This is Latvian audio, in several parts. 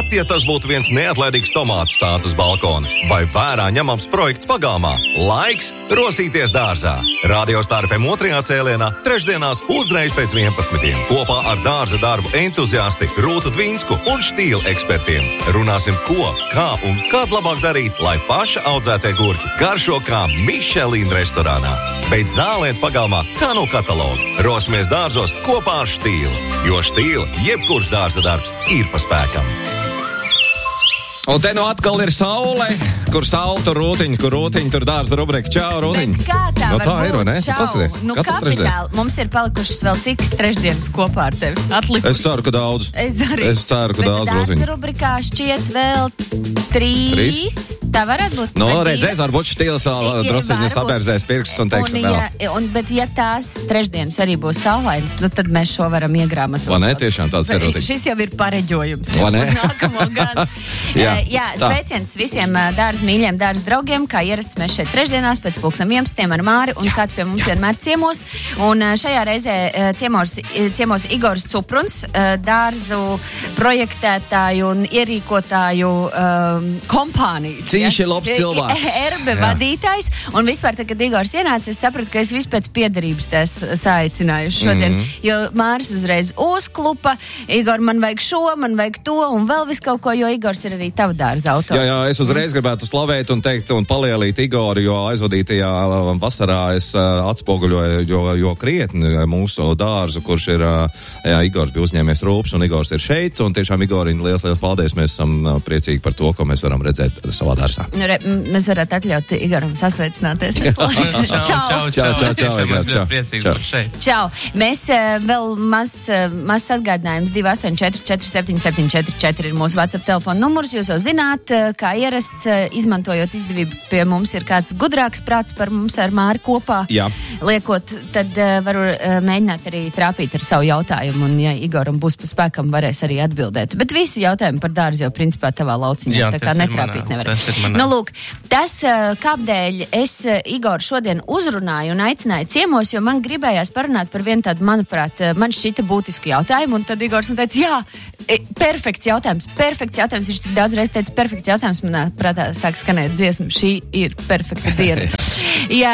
Pat ja tas būtu viens neatlaidīgs tomātu stāsts uz balkona vai vērā ņemams projekts pagalmā, laiks rosīties dārzā. Radio Star FM 2. cēlienā trešdienās uzreiz pēc 11. Kopā ar dārza darbu entuziasti Rūtu Dvīnsku un štīla ekspertiem. Runāsim, ko, kā un kad labāk darīt, lai paša audzētie gurķi garšo kā Michelin restorānā. Bet zāliens pagalmā kā no kataloga. Rosimies dārzos kopā ar štīlu, jo štīla jebkurš dārza darbs ir pa spēkam. Un te nu atkal ir saule, kur saule tur rūtiņa, kur rūtiņa, tur dārza rubrika. Čau, rūtiņa. Bet kā tā no, var tā būt? ir, vai ne? Čau. Nu, kapitāli. Mums ir palikušas vēl cik trešdienas kopā ar tevi atlikušas. Es ceru, ka daudz. Es arī. Es ceru, ka daudz, rūtiņa. Bet dārza rubrikā šķiet vēl 3. Tā varētu būt. No, redzēs, varbūt štīls drosiņa sabērzēs pirkstus un teiks vēl. Bet ja tās trešdienas arī būs saulainas, nu tad mēs šo varam iegrāmatot. Vai ne? Tiešām tāds ir rūtiņa. Šis jau ir pareģojums. Vai ne? Uz nākamo gadu. Jā, sveiciens visiem dārza mīļiem, dārza draugiem, kā ierasts mēs šeit trešdienās pēc 11. ar Māri, un kāds pie mums vienmēr ciemos. Un šajā reizē ciemos Igors Cupruns, dārzu projektētāju un ierīkotāju kompānijas. Cīši labs cilvēks. Erbe vadītājs. Un vispār, kad Igors ienāca, es sapratu, ka es vispēc piederības tās saicinājuši šodien. Jo Māris uzreiz uzklupa, Igor, man vajag šo, man vajag to, un vēl visu kaut ko, jo Igors ir arī tavu dārza autors. Jā, es uzreiz gribētu slavēt un teikt un palielīt Igoru, jo aizvadītajā vasarā es atspoguļoju, jo krietni mūsu dārzu, kurš ir, Igors bija uzņēmies rūpes, un Igors ir šeit, un tiešām Igoriņ, liels paldies, mēs esam priecīgi par to, ko mēs varam redzēt savā dārzā. Mēs varētu atļaut Igoram sasveicināties. Čau. Priecīgi būt šeit. Čau. Mēs vēl maz atgādinājums 284-4774 ir mūsu WhatsApp telefona numurs. Jūs jau zināt, kā ierasts, izmantojot izdevību pie mums ir kāds gudrāks prāts par mums ar Māri kopā. Jā. Liekot, tad varu mēģināt arī trāpīt ar savu jautājumu, un ja Igoram būs pa spēkam, varēs arī atbildēt. Bet visi jautājumi par dārzu jau principā tavā lauciņā, Jā, tā kā netrāpīt nevar. Nu, lūk, tas, kāpdēļ es Igoru šodien uzrunāju un aicināju ciemos, jo man gribējās parunāt par vienu tādu, manuprāt, man šķita būtisku jautājumu, un tad Igors man teica, jā, perfekts jautājums, viņš tik daudz reiz teica, perfekts jautājums, manā prātā sāk skanēt dziesma, šī ir perfekta diena. Jā,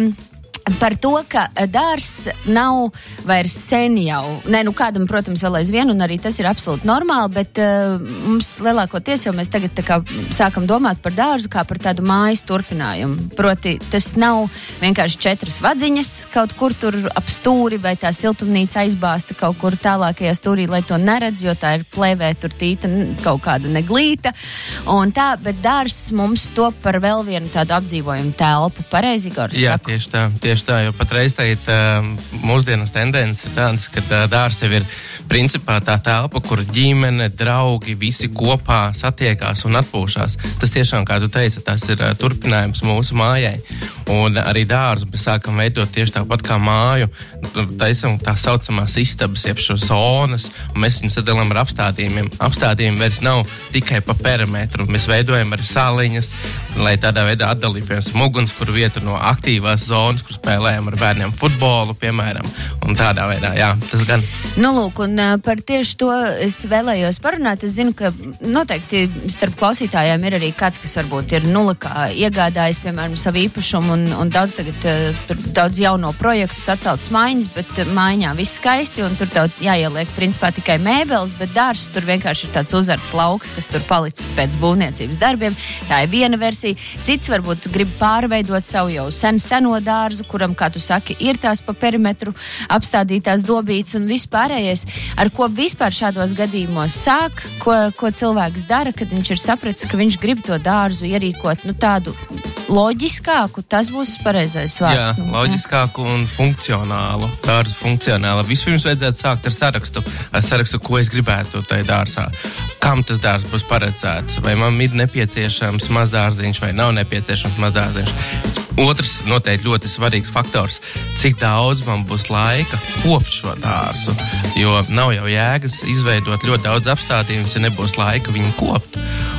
par to, ka dārs nav vairs sen jau. Nē, nu kādam, protams, vēl aizvien, un arī tas ir absolūti normāli, bet mums lielākoties jau mēs tagad tā kā sākam domāt par dārzu kā par tādu mājas turpinājumu. Proti, tas nav vienkārši 4 vadziņas kaut kur tur ap stūri, vai tā siltumnīca aizbāsta kaut kur tālākajā stūrī, lai to neredz, jo tā ir plēvē tur tīta kaut kāda neglīta. Un tā, bet dārs mums top par vēl vienu tādu apdzīvojumu telpu. Pareizi, Igors? Jā, tieši tā, jo patreiz tagad mūsdienas tendences ir tādas, ka dārs jau ir principā tā telpa, kur ģimene, draugi, visi kopā satiekās un atpūšās. Tas tiešām, kā tu teici, tas ir turpinājums mūsu mājai. Un arī dārzu mēs sākam veidot tieši tāpat kā māju. Taisam tā saucamās istabas, jeb šo zonas, un mēs viņus sadalām ar apstādījumiem. Apstādījumi vairs nav tikai pa perimetru. Mēs veidojam arī sāliņas, lai tādā veidā atdalītu, piemēram, ugunskura vietu no aktīvās zonas, kur spēlējam ar bērniem futbolu, piemēram, un tādā veidā, jā, tas gan. Nu, lūk, un par tieši to es vēlējos parunāt. Es zinu, ka noteikti starp klausītājiem ir arī kāds, kas varbūt ir nulikā iegādājis, piemēram, savu īpašumu, un daudz tagad daudz jauno projektu saceltas mājiņas, bet mājiņā viss skaisti, un tur tev jāieliek principā tikai mēbeles, bet dārs tur vienkārši ir tāds uzarts lauks, kas tur palicis pēc būvniecības darbiem. Tā ir viena versija. Cits varbūt grib pārveidot savu jau seno dārzu, kuram, kā tu saki, ir tās pa perimetru apstādītās dobītes un viss pārējais. Ar ko vispār šādos gadījumos sāk, ko cilvēks dara, kad viņš ir sapratis, ka viņš grib to dārzu ierīkot, nu tādu loģiskāku, tas būs pareizais vārds. Jā, loģiskāku un funkcionālu, dārzu funkcionālu. Vispirms vajadzētu sākt ar sarakstu, ko es gribētu tajā dārzā. Kam tas dārzs būs paredzēts? Vai man ir nepieciešams mazdārziņš vai nav nepieciešams mazdārziņš? Otrs noteikti ļoti svarīgs faktors, cik daudz man būs laika kopt šo dārzu, jo nav jau jēgas izveidot ļoti daudz apstādījumus, ja nebūs laika viņu kopt.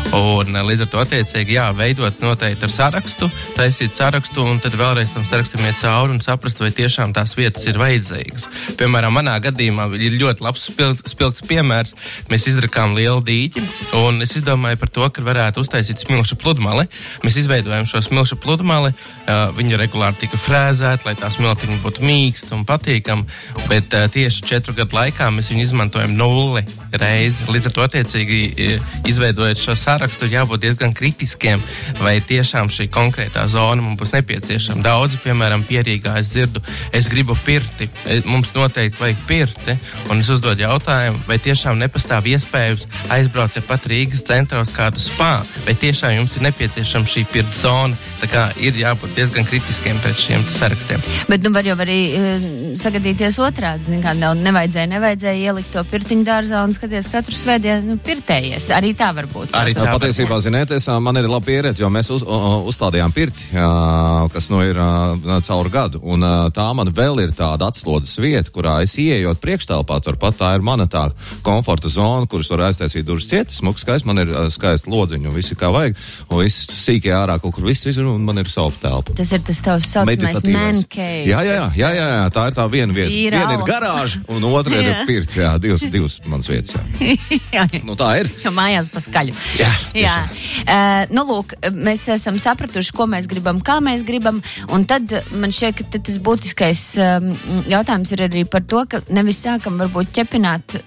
Un līdz ar to attiecīgi, veidot noteikti ar sarakstu, taisīt sarakstu un tad vēlreiz tam sarakstam iet cauri un saprast, vai tiešām tās vietas ir vajadzīgas. Piemēram, manā gadījumā ir ļoti labs spilgts piemērs. Mēs izrakām lielu dīķi un es izdomāju par to, ka varētu uztaisīt smilšu pludmali. Mēs izveidojam šo smilšu pludmali, viņa regulāri tika frēzēta, lai tā smiltiņa būtu mīksta un patīkama, bet tieši 4 gadu laikā mēs viņu izmantojam 0 reizi. Līdz ar to attiecīgi izveidojot šo sarakstu, ir jābūt diezgan kritiskiem, vai tiešām šī konkrētā zona mums būs nepieciešama. Daudzi, piemēram, Pierīgā es dzirdu, es gribu pirti, mums noteikti vajag pirti, un es uzdodu jautājumu, vai tiešām nepastāv iespējas aizbraukt tepat Rīgas centrā uz kādu spā, vai tiešām jums ir nepieciešama šī pirta zona. Tā kā ir jābūt diezgan kritiskiem pēc šiem sarakstiem. Bet var jau arī sagadīties otrādi. Nevajadzēja ielikt to pirtiņu dārzā un skaties katru svētdienu pirtējies. Arī tā var būt. Patiesībā, ziniet, man ir laba pieredze, jo mēs uzstādījām pirti, kas ir caur gadu. Un tā man vēl ir tāda atslodzes vieta, kurā es ieejot priekštelpā, turpat tā ir mana tā komforta zona, kuras var aiztaisīt durvis cieti, smuks skaists, man ir skaisti lodziņu un visi kā vajag, un viss sīkie ārā kaut kur viss un man ir savu telpu. Tas ir tas tavs saucamais man cave. Jā, tā ir tā viena vieta. Viena ir garāža un otra ir pirts, divas manas vietas, Nu tā ir. Jo mājās paskaļu. Jā. Lūk, mēs esam sapratuši, ko mēs gribam, kā mēs gribam, un tad man šķiet, ka tas būtiskais jautājums ir arī par to, ka nevis sākam varbūt ķepināt,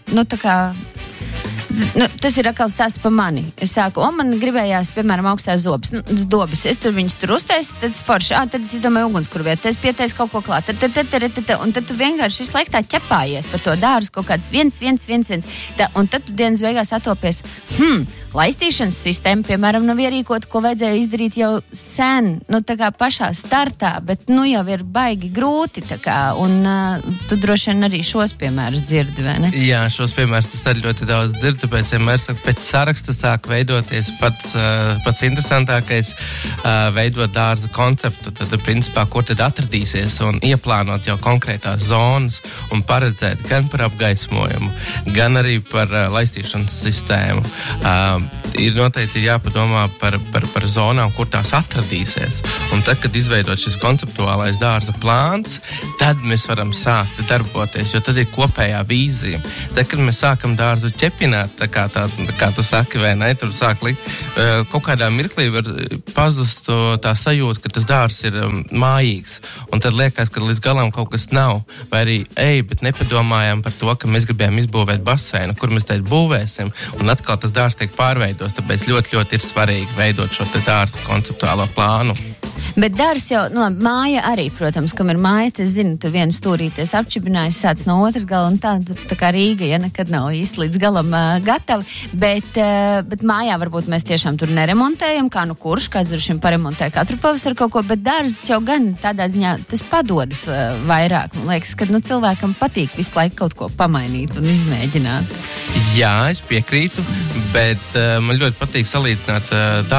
tas ir atkal stāsts par mani. Es sāku, man gribējās, piemēram, augstās dobes. Es viņus tur uztaisu, tad forši, tad es izdomāju ugunskura vietu, es pietaisu kaut ko klāt. Un tad tu vienkārši visu laiku tā ķepājies par to dārzu kaut kāds viens. Un tad tu dienas beigās atopies, laistīšanas sistēma, piemēram, nav ierīkota, ko vajadzēja izdarīt jau sen, tā kā pašā startā, bet jau ir baigi grūti, un tu droši vien arī šos piemērus dzirdi, vai ne? Jā, šos piemērus es arī ļoti daudz dzirdu, tāpēc vienmēr saku, pēc saraksta sāk veidoties pats interesantākais, veidot dārza konceptu, tad principā, kur tad atradīsies un ieplānot jau konkrētās zonas un paredzēt gan par apgaismojumu, gan arī par laistīšanas sistēmu. Ir noteikti jāpadomā par zonām, kur tās atradīsies. Un tad, kad izveidot šis konceptuālais dārza plāns, tad mēs varam sākt darboties, jo tad ir kopējā vīzija. Tad, kad mēs sākam dārzu ķepināt, tā kā tu saki, vai ne, tur sāk likt, kaut kādā mirklī var pazust tā sajūta, ka tas dārzs ir mājīgs. Un tad liekas, ka līdz galam kaut kas nav. Vai arī, bet nepadomājām par to, ka mēs gribējām izbūvēt baseinu, kur mēs teikt būvēsim. Un atkal tas dārzs tiek pārveidos, tāpēc ļoti, ļoti ir svarīgi veidot šo te dārza konceptuālo plānu. Bet dārs jau, māja arī, protams, kam ir māja, es zinu, tu vienu stūrīties apčibinājis, sāc no otras gala un tā kā Rīga, nekad nav īsti līdz galam gatava, bet mājā varbūt mēs tiešām tur neremontējam, kā kurš, kāds droši vien paremontē katru pavasaru kaut ko, bet dārzs jau gan tādā ziņā, tas padodas vairāk. Man liekas, ka cilvēkam patīk visu laiku kaut ko pamainīt un izmēģināt. Jā, es piekrītu, bet man ļoti patīk salīdzināt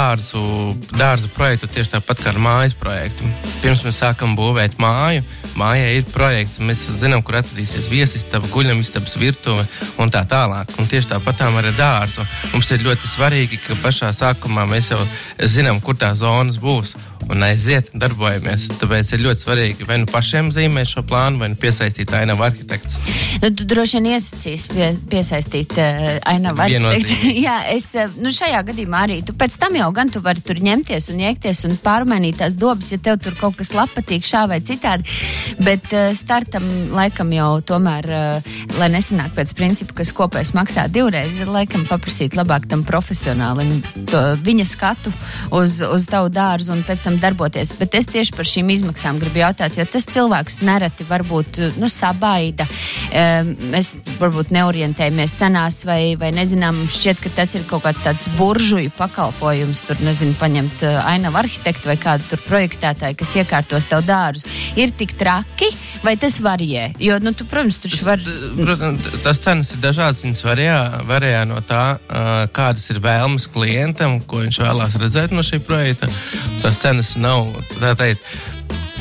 dārzu projektu tieši tāpat kā ar mājas projektu. Pirms mēs sākam būvēt māju, mājai ir projekts, mēs zinām, kur atradīsies viesistaba, guļamistabas, virtuve un tā tālāk. Un tieši tāpatām ar dārzu. Mums ir ļoti svarīgi, ka pašā sākumā mēs jau zinām, kur tā zonas būs. Un aiziet, darbojamies. Tāpēc ir ļoti svarīgi vai pašiem zīmēt šo plānu, vai piesaistīt ainavu arhitekts. Tu droši vien iesacīs piesaistīt ainavu arhitekts. Jā, es šajā gadījumā arī. Tu pēc tam jau gan tu vari tur ņemties un iekties un pārmainīt tās dobas, ja tev tur kaut kas patīk šā vai citādi. Bet startam laikam jau tomēr, lai nesanāk pēc principu, kas kopējs maksā 2 reizes, laikam paprasīt labāk tam profesionālim viņa skatu uz tavu dārzu un pēc tam darboties, bet es tieši par šīm izmaksām gribu jautāt, jo tas cilvēks nereti varbūt sabaida, mēs varbūt neorientējamies cenās vai nezinām, šķiet, ka tas ir kaut kāds tāds buržuju pakalpojums, tur paņemt ainavu arhitektu vai kādu tur projektētāju, kas iekārtos tev dārzu. Ir tik traki, vai tas varijē? Jo, tu, protams, taču var... Protams, tās cenas ir dažādas, viņas varijā no tā, kādas ir vēlmes klientam, ko viņš vēlās redzēt no šī projekta. Tās cenas nav, tā teikt,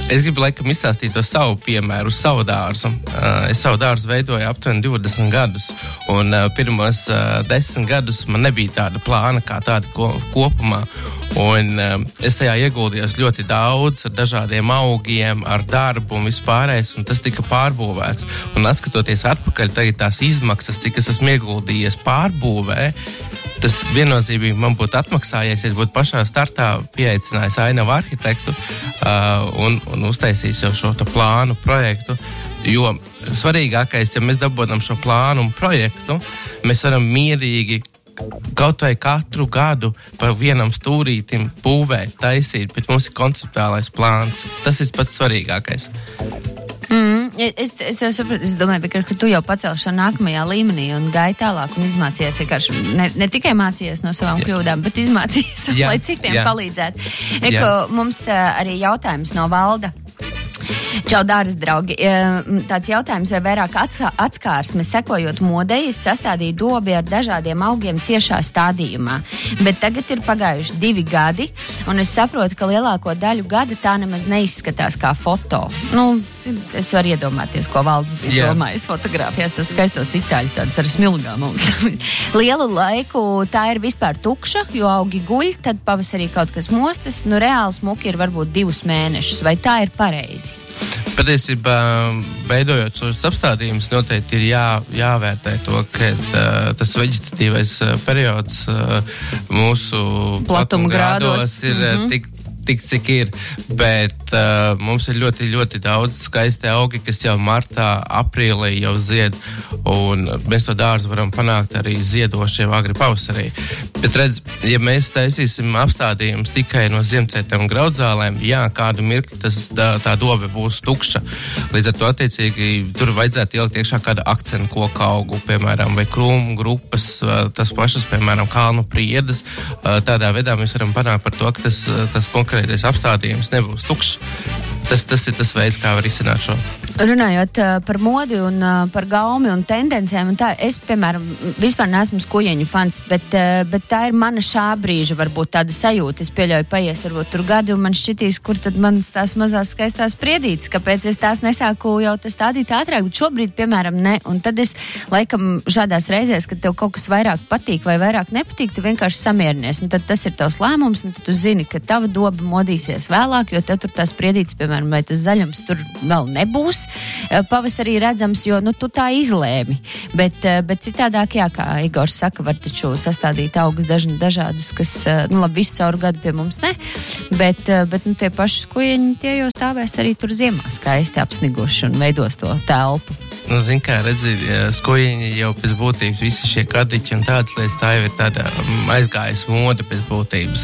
Es gribu laikam izstāstīt to savu piemēru uz savu dārzu. Es savu dārzu veidoju aptuveni 20 gadus, un pirmos 10 gadus man nebija tāda plāna kā tāda kopumā. Un es tajā ieguldījos ļoti daudz ar dažādiem augiem, ar darbu un vispārējais, un tas tika pārbūvēts. Un atskatoties atpakaļ, tagad tās izmaksas, cik es esmu ieguldījies pārbūvē, tas viennozīmīgi man būtu atmaksājies, ja es būtu pašā startā pieaicinājis ainavu arhitektu un uztaisījis jau šo plānu projektu. Jo svarīgākais, ja mēs dabūtam šo plānu un projektu, mēs varam mierīgi kaut vai katru gadu pa vienam stūrītim būvēt, taisīt, bet mums ir konceptuālais plāns. Tas ir pats svarīgākais. Es domāju, ka tu jau pacēli šo nākamajā līmenī un gāji tālāk un izmācījies vienkārši, ne tikai mācījies no savām kļūdām, bet izmācījies, lai citiem palīdzētu. Mums arī jautājums no Valda. Čau, dārzas draugi. Tāds jautājums, vai vairāk atskārsmes sekojot modei, es sastādīju dobi ar dažādiem augiem ciešā stādījumā. Bet tagad ir pagājuši 2 gadi, un es saprotu, ka lielāko daļu gada tā nemaz neizskatās kā foto. Es varu iedomāties, ko Valds bija domājis fotogrāfijās, tos skaistos itāļu tādas ar smilgām mums. Lielu laiku tā ir vispār tukša, jo augi guļ, tad pavasarī kaut kas mostas, reāli smuki ir varbūt 2 mēnešus, vai tā ir pareizi? Patiesībā, veidojot šos apstādījumus, noteikti ir jāvērtē to, ka tas veģetatīvais periods mūsu platuma grādos ir tik, cik ir, bet mums ir ļoti, ļoti daudz skaisti augi, kas jau martā, aprīlī jau zied, un mēs to dārzu varam panākt arī ziedošie agri pavasarī. Bet redz, ja mēs taisīsim apstādījumus tikai no ziemcētiem un graudzālēm, kādu mirkli tā dobe būs tukša. Līdz ar to attiecīgi tur vajadzētu ielikt iekšā kādu akcentu koku augu, piemēram, vai krūmu grupas, tas pašas, piemēram, kalnu priedes. Tādā veidā mēs varam panākt par to, ka tas konkrētais apstādījums nebūs tukšs. Tas ir tas veids, kā var izcināt šo. Runājot par modi un par gaumi un tendencēm, un tā, es, piemēram, vispār neesmu skujeņu fans, bet tā ir mana šā brīža varbūt tāda sajūta. Es pieļauju, paies varbūt tur gadi, un man šķitīs, kur tad manas tās mazās skaistās priedītes, kāpēc es tās nesāku jau tas stādīt ātrāk, bet šobrīd, piemēram, ne. Un tad es, laikam, šādās reizēs, kad tev kaut kas vairāk patīk vai vairāk nepatīk, tu vienkārši samierinies, un tad tas ir tavs lēmums, un tad tu zini, ka tava doba modīsies vēlāk, jo tev tur tās priedītes, piemēram, vai tas zaļums tur vēl nebūs pavasarī redzams, jo, tu tā izlēmi. Bet citādāk, kā Igors saka, var taču sastādīt augus dažādus, kas, labi, visu cauru gadu pie mums ne, bet tie paši skujeņi, tie jau stāvēs arī tur ziemā skaisti apsniguši un veidos to telpu. Zin kā, redzi, skujeņi jau pēc būtības visi šie kadiķi un tādas lietas, tā jau ir tāda aizgājas moda pēc būtības.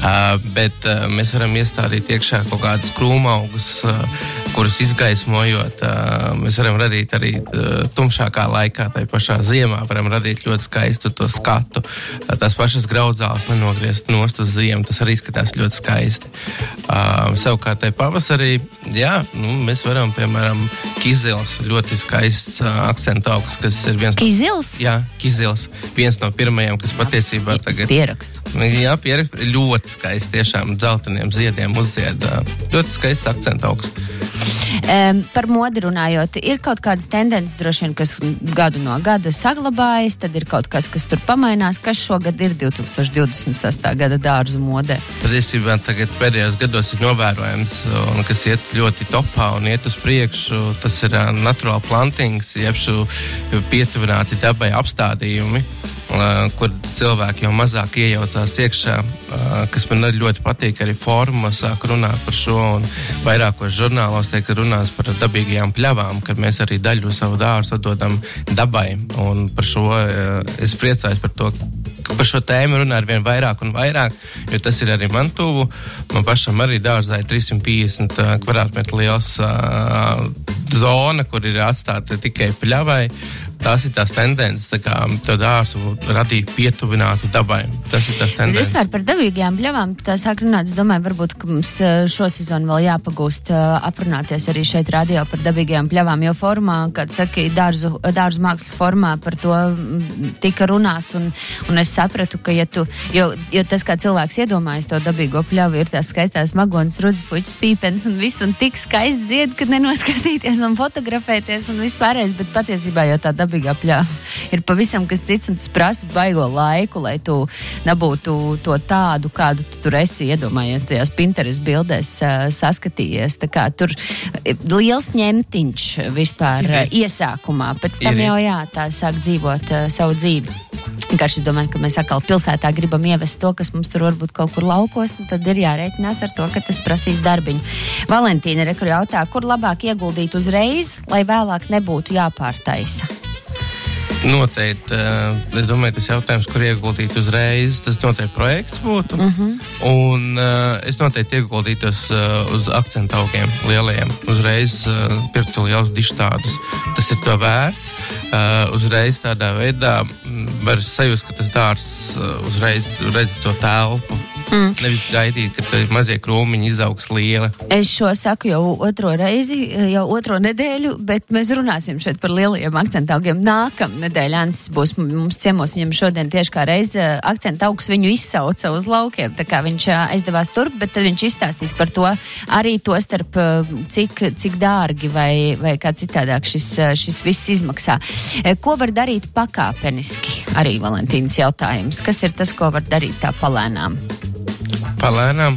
Bet mēs varam iestādīt iekšā kaut kādus krūmaugus, kurus izgaismojot, mēs varam radīt arī tumšākā laikā, tai pašā ziemā varam radīt ļoti skaistu to skatu. Tās pašas graudzāles nenogriezt nost uz ziemu, tas arī izskatās ļoti skaisti. Savukārt tai pavasarī, mēs varam, piemēram, kizils, ļoti skaists akcentu augs, kas ir viens Kizils? Jā, kizils. Viens no pirmajiem, kas patiesībā tagad... Pierakstu. Jā, pierakstu. Ļoti skaists, tiešām dzelteniem ziediem uzzied. Ļoti skaists akcentu augs. Par modi runājot, ir kaut kādas tendences droši vien, kas gadu no gada saglabājas, tad ir kaut kas tur pamainās, kas šogad ir 2026. gada dārzu modē. Patiesībā tagad pēdējos gados ir novērojams, un kas iet ļoti topā un iet uz priekšu, tas ir natural plantings, jebšu pietuvināti dabai apstādījumi, kur cilvēki jau mazāk iejaucās iekšā, kas man ļoti patīk, arī fórumā sāk runāt par šo, un vairākos žurnālos tiek runās par dabīgajām pļavām, kad mēs arī daļu savu dārzu atdodam dabai, un par šo es priecājos par to, ka par šo tēmu runā arvien vairāk un vairāk, jo tas ir arī man tuvu. Man pašam arī dārzā ir 350 kvadrātmetru liels zona, kur ir atstāta tikai pļavai, tās ir tās tendences, tā kā to dārzu radīt pietuvinātu dabai. Tas ir tās tendences. Vispār par dabīgajām bļavām tā sāk runāt. Es domāju, varbūt, ka mums šo sezonu vēl jāpagūst aprunāties arī šeit radio par dabīgajām bļavām, jo formā, kad saka, dārzu mākslas formā par to tika runāts, un es sapratu, ka jo tas, kā cilvēks iedomājas to dabīgo pļavu, ir tās skaistās magonas, rudzpuķis, pīpens un viss, un tik skaisti dzied, kad nenoskatīties un fotografēties un vispārējais, bet patiesībā jau tā dabīgā pļava ir pavisam kas cits, un tas prasa baigo laiku, lai tu nebūtu to tādu, kādu tu tur esi iedomājies tajās Pinterest bildēs saskatījies. Tā kā tur liels ņemtiņš vispār iesākumā, pēc tam jau tā sāk dzīvot savu dzīvi. Vienkārši es domāju, ka mēs atkal pilsētā gribam ievest to, kas mums tur varbūt kaut kur laukos, un tad ir jārēķinās ar to, ka tas prasīs darbiņu. Valentīna rekur jautā, kur labāk ieguldīt uzreiz, lai vēlāk nebūtu jāpārtaisa? Noteikti, es domāju, tas jautājums, kur ieguldīt uzreiz, tas noteikti projekts būtu. Un es noteikti ieguldītos uz akcentu augiem lielajiem. Uzreiz pirktu lielus dištādus. Tas ir to vērts. Uzreiz tādā veidā var sajust, ka tas dārs uzreiz redz to telpu. Nevis gaidīt, ka mazie krūmiņi izaugs lieli. Es šo saku jau otro reizi, jau otro nedēļu, bet mēs runāsim šeit par lielajiem akcentaugiem. Nākam nedēļ Ansis būs mums ciemos, viņam šodien tieši kā reize akcentaugs viņu izsauca uz laukiem, tā kā viņš aizdevās turp, bet tad viņš izstāstīs par to arī to starp cik dārgi vai kā citādāk šis viss izmaksā. Ko var darīt pakāpeniski? Arī Valentīnas jautājums. Kas ir tas, ko var darīt tā palēnām? Palēnām,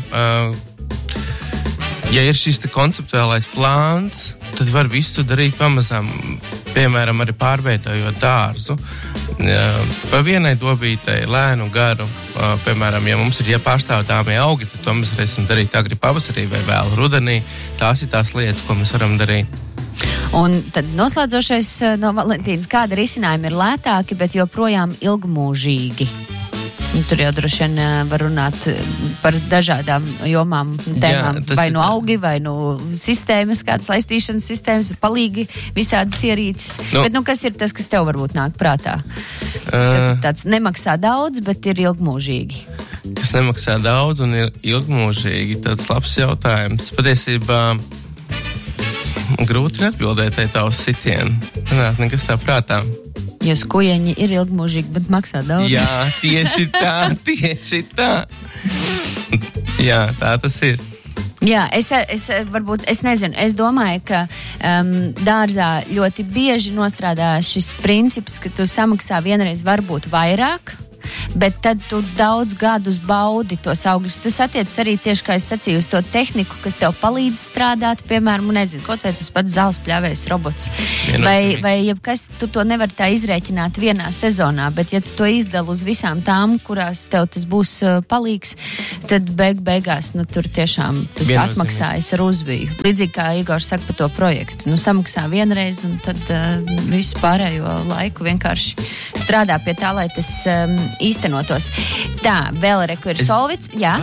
ja ir šis te konceptuālais plāns, tad var visu darīt pamazām, piemēram, arī pārveidojot dārzu. Pa vienai dobītei, lēnu garu, piemēram, ja mums ir pārstāvdāmie augi, tad to mēs varēsim darīt agri pavasarī vai vēl rudenī. Tās ir tās lietas, ko mēs varam darīt. Un tad noslēdzošais no Valentīnas, kāda risinājuma ir lētāki, bet joprojām ilgmūžīgi? Tur jau droši vien var runāt par dažādām jomām, tēmām, vai no augi, vai no sistēmas, kādas laistīšanas sistēmas, palīgi visādas ierīces. Bet kas ir tas, kas tev varbūt nāk prātā? Kas ir tāds nemaksā daudz, bet ir ilgmūžīgi? Kas nemaksā daudz un ir ilgmūžīgi, tāds labs jautājums. Patiesībā grūti atbildēt uz sitienu. Nekas tā prātā. Jo skujeņi ir ilgmūžīgi, bet maksā daudz. Jā, tieši tā. Jā, tā tas ir. Jā, es nezinu, es domāju, ka dārzā ļoti bieži nostrādā šis princips, ka tu samaksā vienreiz varbūt vairāk, bet tad tu daudz gadus baudi tos augļus. Tas attiecas arī tieši, kā es sacīju, uz to tehniku, kas tev palīdz strādāt, piemēram, nezinu, kaut vai tas pats zāles pļāvējs robots. Vai jebkas, tu to nevar tā izrēķināt vienā sezonā, bet ja tu to izdali uz visām tām, kurās tev tas būs palīgs, tad beigās, tur tiešām tas atmaksājas ar uzbiju. Līdzīgi kā Igors saka par to projektu. Samaksā vienreiz un tad visu pārējo laiku vienkārši strādā pie tā, lai tas īstenotos. Tā, vēl reku ir Solvits. Jā.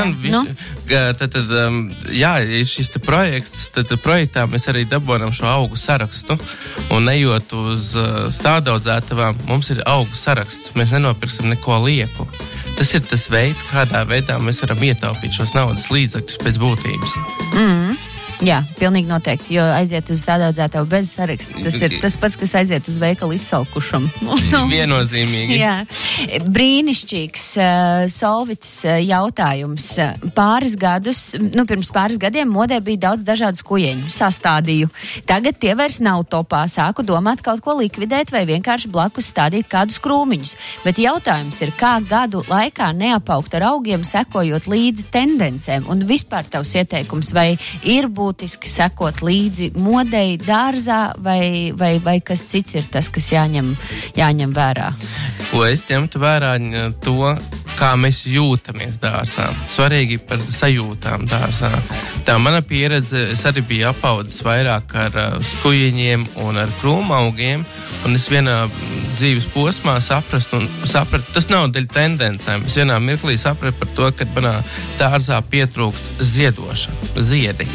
Ja ir šis te projekts, tad projektā mēs arī dabonam šo augu sarakstu. Un ejot uz stādaudzētavām, mums ir augu saraksts. Mēs nenopirksim neko lieku. Tas ir tas veids, kādā veidā mēs varam ietaupīt šos naudas līdzekļus pēc būtības. Jā, pilnīgi noteikti, jo aiziet uz stādaudzētavu bez saraksta. Tas ir tas pats, kas aiziet uz veikalu izsalkušam. Viennozīmīgi. Jā. Brīnišķīgs Solvits jautājums. Pirms pāris gadiem modē bija daudz dažādu skujeņu. Sastādīju. Tagad tie vairs nav topā. Sāku domāt kaut ko likvidēt vai vienkārši blakus stādīt kādus krūmiņus. Bet jautājums ir, kā gadu laikā neapaugt ar augiem, sekojot līdzi tendencēm? Un vispār tavs ieteikums, vai ir būtiski sekot līdzi modei dārzā, vai kas cits ir tas, kas jāņem vērā? Ko es ņemtu vērā to, kā mēs jūtamies dārzā. Svarīgi par sajūtām dārzā. Tā mana pieredze, es arī biju apaudzis vairāk ar skujiņiem un ar krūmaugiem, un es vienā dzīves posmā sapratu, tas nav dēļ tendencēm. Es vienā mirklī sapratu par to, ka manā dārzā pietrūkst ziedi.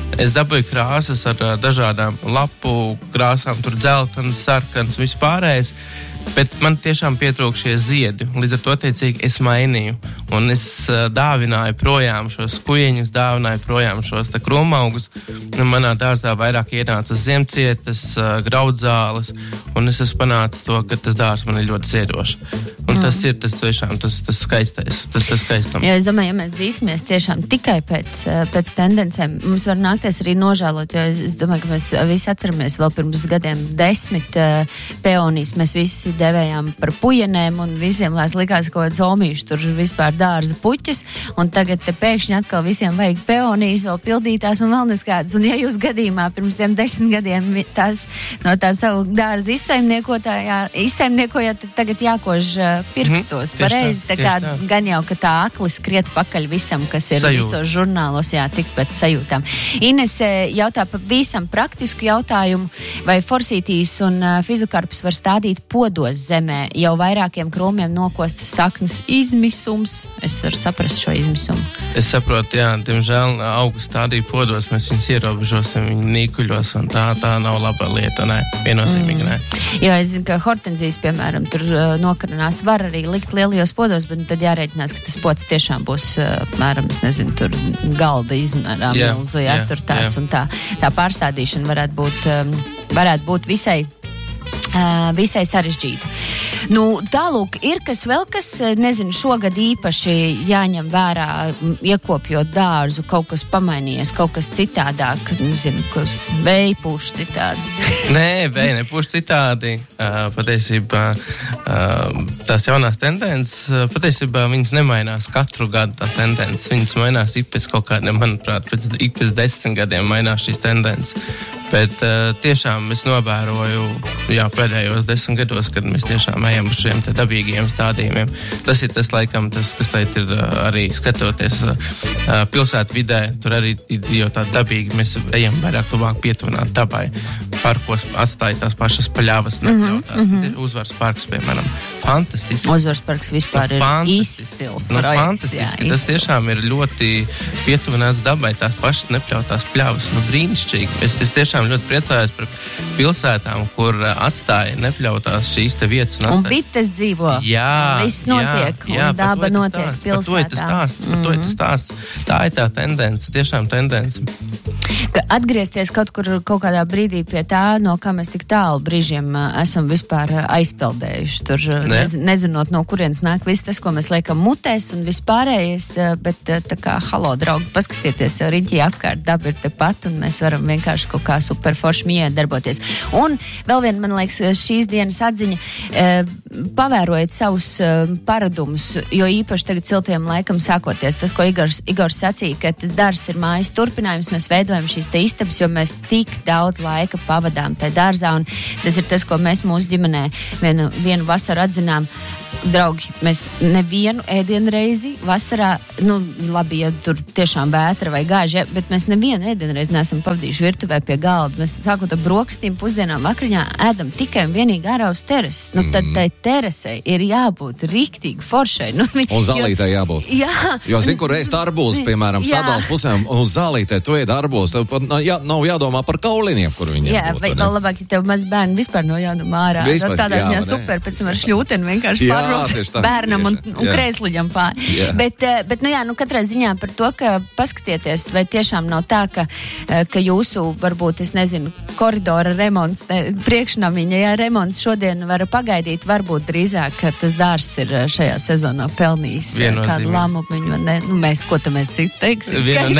Es dabūju krāsas ar dažādām lapu krāsām, tur dzeltenas, sarkanas, vispārējais. Bet man tiešām pietrūk šie ziedi. Līdz ar to, attiecīgi, es mainīju. Un es dāvināju projām šos kujiņus, dāvināju projām šos krūmaugus. Manā dārzā vairāk ienāca ziemcietas, graudzāles. Un es esmu panācis to, ka tas dārs man ir ļoti ziedošs. Un tas ir tas tiešām tas skaistais, tas skaistums. Jā, es domāju, ja mēs dzīsimies tiešām tikai pēc tendencēm, mums var nākties arī nožēlot, jo es domāju, ka mēs visi atceramies vēl pirms gadiem 10 peonijas. Mēs visi devējām par pujenēm un visiem lēs likās kaut kāds omīši tur vispār dārza puķis, un tagad te pēkšņi atkal visiem vajag peonijas vēl pildītās un vēl neskādas. Un ja jūs gadījumā pirms tiem 10 gadiem no tā savu dārza izsaimniekojāt, tad tagad jākož pirkstos. Pareizi, tā kā gan jau, ka tā akli skriet pakaļ visam, kas ir visos žurnālos, jā, tik pēc sajūtām. Ines jautā par visam praktisku jautājumu, vai forsītīs un fizukarpus var stādīt podos zemē, jau vairākiem krūmiem nokostas saknes izmisums. Es varu saprast šo izmisumu. Es saprotu, jā, diemžēl augu stādīja podos, mēs viņus ierobežosim viņu nīkuļos, un tā nav laba lieta, nē, viennozīmīgi nē. Jo es zinu, ka hortenzijas, piemēram, tur nokaranās var arī likt lielajos podos, bet tad jārēķinās, ka tas pods tiešām būs, apmēram, es nezinu, tur galda izmērā milzu, jā, tur tāds un tā. Tā pārstādīšana varētu būt visai sarežģīta. Nu, tālūk, ir kas vēl, kas, nezinu, šogad īpaši jāņem vērā, iekopjot dārzu, kaut kas pamainījies, kaut kas citādāk, nezinu, kas vēja pūš citādi. Nē, vēja nepūš citādi. Patiesībā tās jaunās tendences, patiesībā viņas nemainās katru gadu tās tendences. Viņas mainās ik pēc kaut kādiem, manuprāt, ik pēc 10 gadiem mainās šīs tendences. Bet tiešām es novēroju, pēdējos 10 gados, kad mēs tiešām ejam uz šiem te dabīgiem stādījumiem. Tas ir tas, laikam, tas, kas teikt ir arī skatoties pilsētu vidē, tur arī jau tā dabīgi mēs ejam vairāk tuvāk pietuvināt dabai. Parkos atstāja tās pašas paļāvas, nepļautās. Uzvaras parks, piemēram. Fantastiski. Uzvaras parks vispār ir izcils. Fantastiski. Tas tiešām ir ļoti pietuvināts dabai, tās pašas nepļautās pļāvas. Brīnišķīgi. Es tiešām ļoti priecājos par pilsētām, kur atstāja nepļautās šīs te vietas. Un bites dzīvo. Jā. Viss notiek. Un daba notiek pilsētā. Par to ir tas stāsts. Tā ir tā tendence, tiešām tendence. Atgriezties kaut kādā brīdī pie tā, no kā mēs tik tālu brīžiem esam vispār aizpeldējuši. Tur nezinot, no kurienes nāk viss tas, ko mēs liekam mutēs un vispārējais, bet tā kā, halo, draugi, paskatieties, jau riņķī apkārt, daba ir tepat, un mēs varam vienkārši kaut kā superforši miedarboties. Un vēl viena, man liekas, šīs dienas atziņa, pavērojiet savus paradumus, jo īpaši tagad siltiem laikam sākoties, tas, ko Igors sacīja, ka tas darbs ir mājas turpinājums, mēs veidojam šīs te istabas, jo mēs tik daudz laika pavadām tajā dārzā, un tas ir tas, ko mēs mūsu ģimenē vienu vasaru atzinām. Draugi, mēs nevienu ēdienreizi vasarā, labi, ja tur tiešām vētra vai gāža, bet mēs nevienu ēdienreizi neesam pavadījuši virtuvē pie galda. Mēs sākot ar brokastīm, pusdienām, vakariņā ēdam tikai un vienīgi ārā uz terases. Tad tai terasei ir jābūt riktīgi foršai. Un zālītē jābūt. Jā. Jo, zin, kur ēst arbūs, piemēram, Sadals pusēm, un uz zālītē tu ēd arbūs, tev pat nav jādomā par kauliniem, kur viņiem jā, būtu. Jā, vai vēl labāk, ja tev maz bērni vispār nav jādomā ārā. Tādā ziņā super, pēc tam ar šļūteni vienkārši bērnam un krēsliņam pāri. Bet katrā ziņā par to, ka paskatieties, vai tiešām nav tā, ka jūsu, varbūt, es nezinu, koridora remonts, priekšnamiņa, remonts šodien var pagaidīt, varbūt drīzāk, ka tas dārs ir šajā sezonā pelnījis kādu lamumiņu, mēs, ko tam mēs citu teiksim?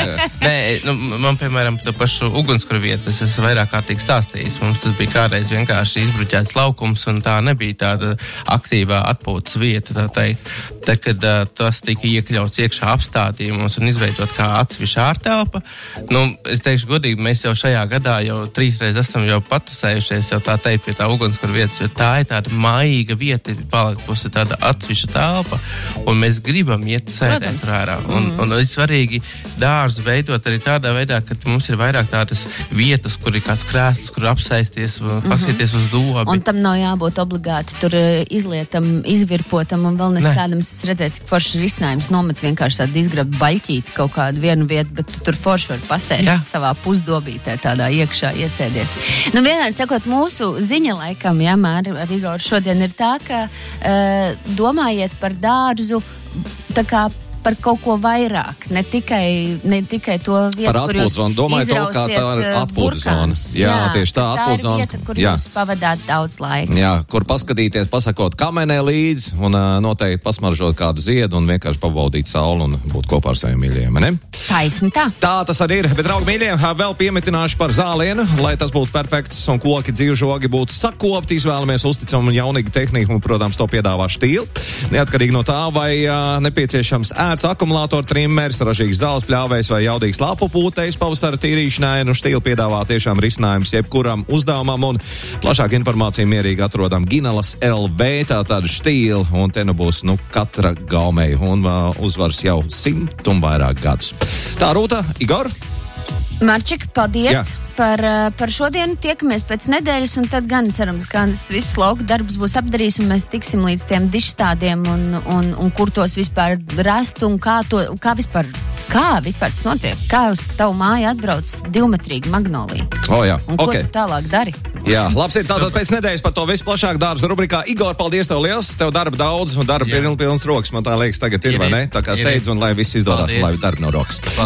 Man, piemēram, to pašu ugunskura vietu, es esmu vairāk kārtīgi stāstījis. Mums tas bija kādreiz vienkārši izbruķēts laukums, un tā nebija tāda aktīvā atpūtas vieta, tā teikt. Tad, kad tas tika iekļauts iekšā apstādījumos un izveidot kā atsevišķa ārtelpa, es teikšu godīgi, mēs jau šajā gadā jau 3 reizes esam jau patusējušies jau tā teikt pie tā ugunskura vietas, jo tā ir tāda maiga vieta, palikusi tāda atsevišķa telpa, un mēs gribam iet sēdēt ārā. Un ir svarīgi dārzu veidot arī tādā veidā, ka mums ir vairāk tādas vietas, kur ir kāds krēsls, kur apsēsties, paskatīties uz dobi. Un tam nav jābūt obligāti tur izlietam izvirpotam un vēl nestādam. Es redzēju, ka foršs risinājums nomet vienkārši tādu izgrabt baļķīti kaut kādu vienu vietu, bet tu tur forši var pasēst savā pusdobītē tādā iekšā iesēdies. Nu, vienmēr sakot, mūsu ziņa laikam, ar Igoru šodien ir tā, ka domājiet par dārzu tā kā par kaut ko vairāk, ne tikai to vietu, par atpūtzonu. Domāju, to, kā tā ir atpūtzona. Jā, tieši tā atpūtzona. Tā ir vieta, kur jūs pavadāt daudz laika. Jā, kur paskatīties, pasakot kamenē līdzi un noteikti pasmaržot kādu ziedu un vienkārši pabaudīt sauli un būt kopā ar saviem mīļajiem, ne? Taisni tā. Tā tas arī ir, bet, draugi mīļie, vēl piemetināšu par zālienu, lai tas būtu perfekts un koki dzīvžogi būtu sakopti, izvēlamies uzticamu un jaunīgu tehniku un, protams, to piedāvā Stihl. Neatkarīgi no tā, vai nepieciešams akumulātoru trimmers, ražīgs zāles pļāvējs vai jaudīgs lapu pūtējs pavasara tīrīšanai. Stihl piedāvā tiešām risinājums jebkuram uzdevumam un plašāk informācija mierīgi atrodam Ginelas LV, tātad Stihl, un te nu būs katra gaumēja un uzvars jau 100 un vairāk gadus. Tā, Rūta, Igor? Marčik, paldies par šodienu. Tiekamies pēc nedēļas, un tad gan cerams, ka viss lauka darbs būs apdarījis, un mēs tiksim līdz tiem dišstādiem, un kur tos vispār rast, un kā vispār tas notiek? Kā uz tavu māju atbrauc 2-metrīga magnolija? Jā, un ko tu tālāk dari? Jā, labs ir tātad pēc nedēļas par to visu plašāk dārza rubrikā. Igor, paldies tev liels, tev darba daudz un darba pilns rokas, man tā liekas tagad ir, vai ne? Tā kā steidz un lai viss izdodas, lai darba no rokas.